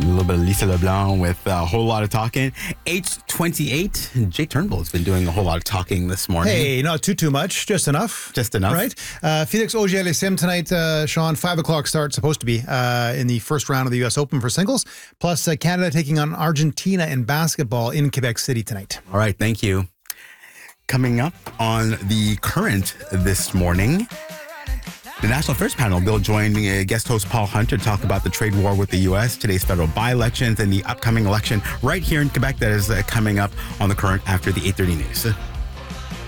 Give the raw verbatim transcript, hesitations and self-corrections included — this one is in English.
little bit of Lisa LeBlanc with a whole lot of talking. eight twenty-eight. Jake Turnbull has been doing a whole lot of talking this morning. Hey, not too, too much. Just enough. Just enough. Right? Uh, Felix Auger-Aliassime tonight, uh, Sean, five o'clock start, supposed to be, uh, in the first round of the U S Open for singles. Plus, uh, Canada taking on Argentina in basketball in Quebec City tonight. All right, thank you. Coming up on The Current this morning, the National Affairs panel will join uh, guest host Paul Hunter to talk about the trade war with the U S, today's federal by-elections, and the upcoming election right here in Quebec that is uh, coming up on The Current after the eight thirty news.